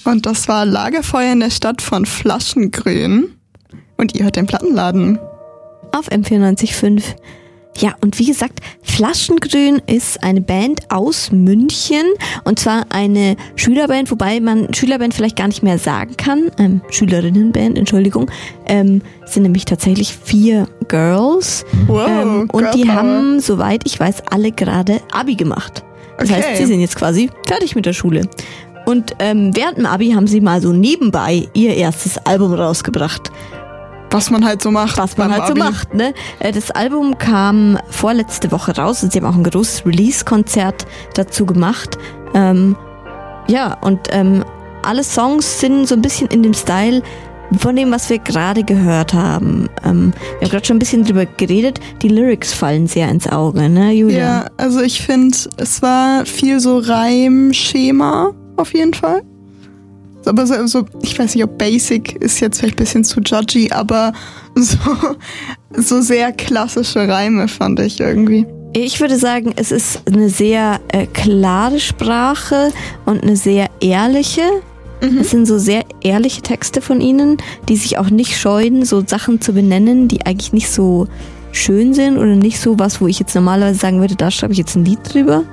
Und das war Lagerfeuer in der Stadt von Flaschengrün. Und ihr hört den Plattenladen. Auf M94.5. Ja, und wie gesagt, Flaschengrün ist eine Band aus München. Und zwar eine Schülerband, wobei man Schülerband vielleicht gar nicht mehr sagen kann. Schülerinnenband, Entschuldigung. Sind nämlich tatsächlich 4 Girls. Wow, und die haben, soweit ich weiß, alle gerade Abi gemacht. Das heißt, sie sind jetzt quasi fertig mit der Schule. Und während dem Abi haben sie mal so nebenbei ihr erstes Album rausgebracht. Was man halt so macht. Was man halt so macht, ne? Das Album kam vorletzte Woche raus und sie haben auch ein großes Release-Konzert dazu gemacht. Ja, und alle Songs sind so ein bisschen in dem Style von dem, was wir gerade gehört haben. Wir haben gerade schon ein bisschen drüber geredet. Die Lyrics fallen sehr ins Auge, ne, Julia? Ja, also ich finde, es war viel so Reimschema auf jeden Fall. Aber so, ich weiß nicht, ob Basic ist jetzt vielleicht ein bisschen zu judgy, aber so sehr klassische Reime fand ich irgendwie. Ich würde sagen, es ist eine sehr klare Sprache und eine sehr ehrliche. Es sind so sehr ehrliche Texte von ihnen, die sich auch nicht scheuen, so Sachen zu benennen, die eigentlich nicht so schön sind oder nicht so was, wo ich jetzt normalerweise sagen würde, da schreibe ich jetzt ein Lied drüber.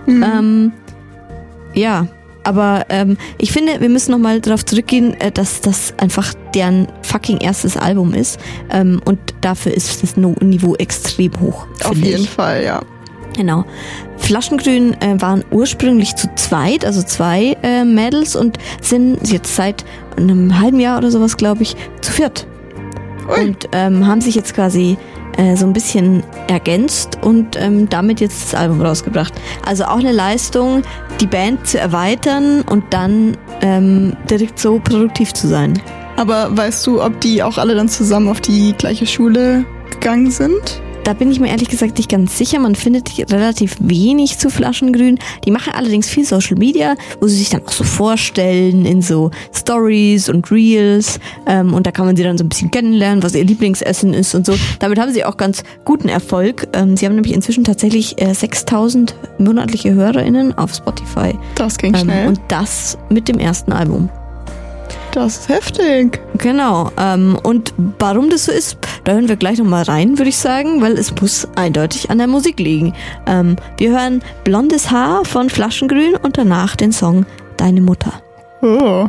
Ja. Aber ich finde, wir müssen nochmal darauf zurückgehen, dass das einfach deren fucking erstes Album ist. Und dafür ist das Niveau extrem hoch. Auf jeden Fall, ja. Genau. Flaschengrün waren ursprünglich zu zweit, also 2 Mädels, und sind jetzt seit einem halben Jahr oder sowas, glaube ich, zu 4. Ui. Und haben sich jetzt quasi so ein bisschen ergänzt und damit jetzt das Album rausgebracht. Also auch eine Leistung, die Band zu erweitern und dann direkt so produktiv zu sein. Aber weißt du, ob die auch alle dann zusammen auf die gleiche Schule gegangen sind? Da bin ich mir ehrlich gesagt nicht ganz sicher. Man findet relativ wenig zu Flaschengrün. Die machen allerdings viel Social Media, wo sie sich dann auch so vorstellen in so Stories und Reels. Und da kann man sie dann so ein bisschen kennenlernen, was ihr Lieblingsessen ist und so. Damit haben sie auch ganz guten Erfolg. Sie haben nämlich inzwischen tatsächlich 6.000 monatliche HörerInnen auf Spotify. Das ging schnell. Und das mit dem ersten Album. Das ist heftig. Genau. Und warum das so ist, da hören wir gleich nochmal rein, würde ich sagen, weil es muss eindeutig an der Musik liegen. Wir hören Blondes Haar von Flaschengrün und danach den Song Deine Mutter. Oh.